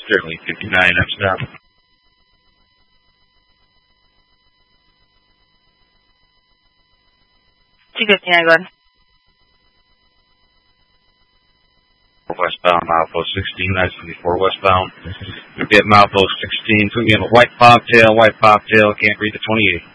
Sterling 59, up stop. $259, go ahead. Westbound, milepost 16, 974 westbound. You'll be at milepost 16, put me in a white bobtail, can't read the 28.